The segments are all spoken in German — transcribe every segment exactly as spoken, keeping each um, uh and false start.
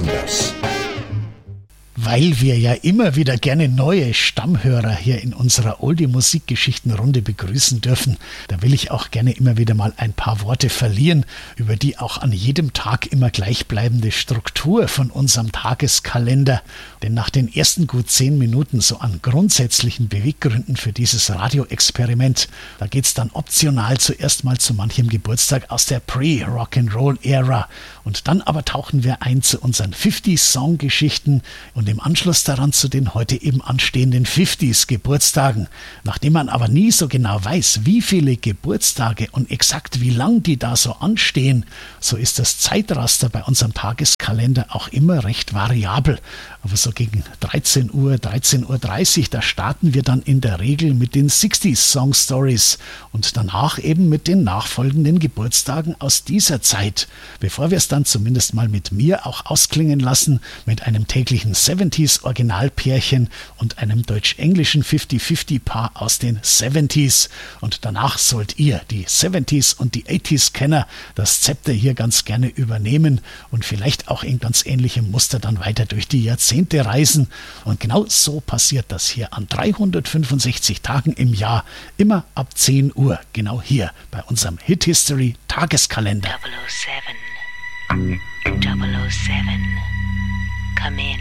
anders. Weil wir ja immer wieder gerne neue Stammhörer hier in unserer Oldie-Musikgeschichten-Runde begrüßen dürfen, da will ich auch gerne immer wieder mal ein paar Worte verlieren über die auch an jedem Tag immer gleichbleibende Struktur von unserem Tageskalender. Denn nach den ersten gut zehn Minuten so an grundsätzlichen Beweggründen für dieses Radioexperiment, da geht's dann optional zuerst mal zu manchem Geburtstag aus der Pre-Rock'n'Roll-Ära. Und dann aber tauchen wir ein zu unseren fünfziger-Song-Geschichten und im Anschluss daran zu den heute eben anstehenden fünfziger-Geburtstagen. Nachdem man aber nie so genau weiß, wie viele Geburtstage und exakt wie lang die da so anstehen, so ist das Zeitraster bei unserem Tageskalender auch immer recht variabel. Aber so gegen dreizehn Uhr, dreizehn Uhr dreißig, da starten wir dann in der Regel mit den sechziger Song Stories und danach eben mit den nachfolgenden Geburtstagen aus dieser Zeit, bevor wir es dann zumindest mal mit mir auch ausklingen lassen, mit einem täglichen siebziger Originalpärchen und einem deutsch-englischen fünfzig fünfzig Paar aus den siebziger. Und danach sollt ihr, die siebziger und die achtziger Kenner, das Zepter hier ganz gerne übernehmen und vielleicht auch in ganz ähnlichem Muster dann weiter durch die Jahrzehnte reisen. Und genau so passiert das hier an dreihundertfünfundsechzig Tagen im Jahr, immer ab zehn Uhr, genau hier bei unserem Hit History Tageskalender. double oh seven, double oh seven, come in,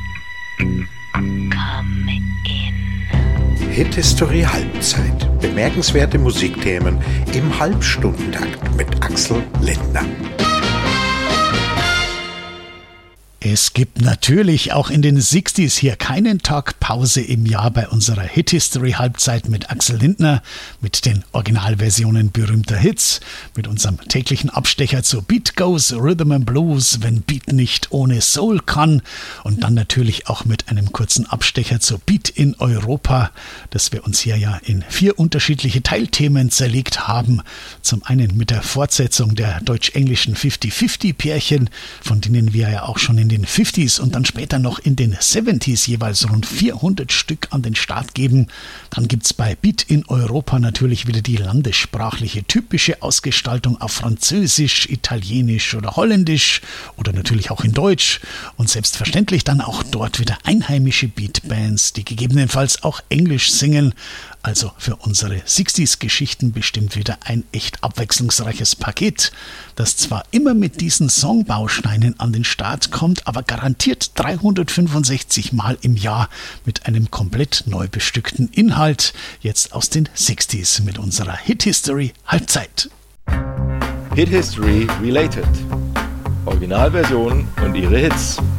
come in. Hit History Halbzeit. Bemerkenswerte Musikthemen im Halbstundentakt mit Axel Lindner. Es gibt natürlich auch in den sechziger hier keinen Tag Pause im Jahr bei unserer Hit History Halbzeit mit Axel Lindner, mit den Originalversionen berühmter Hits, mit unserem täglichen Abstecher zu Beat Goes Rhythm and Blues, wenn Beat nicht ohne Soul kann, und dann natürlich auch mit einem kurzen Abstecher zu Beat in Europa, das wir uns hier ja in vier unterschiedliche Teilthemen zerlegt haben. Zum einen mit der Fortsetzung der deutsch-englischen fünfzig fünfzig Pärchen, von denen wir ja auch schon in den fünfziger und dann später noch in den siebziger jeweils rund vierhundert Stück an den Start geben. Dann gibt's bei Beat in Europa natürlich wieder die landessprachliche typische Ausgestaltung auf Französisch, Italienisch oder Holländisch oder natürlich auch in Deutsch und selbstverständlich dann auch dort wieder einheimische Beatbands, die gegebenenfalls auch Englisch singen. Also für unsere sechziger-Geschichten bestimmt wieder ein echt abwechslungsreiches Paket, das zwar immer mit diesen Songbausteinen an den Start kommt, aber garantiert dreihundertfünfundsechzig Mal im Jahr mit einem komplett neu bestückten Inhalt, jetzt aus den sechziger mit unserer Hit History Halbzeit. Hit History Related. Originalversionen und ihre Hits.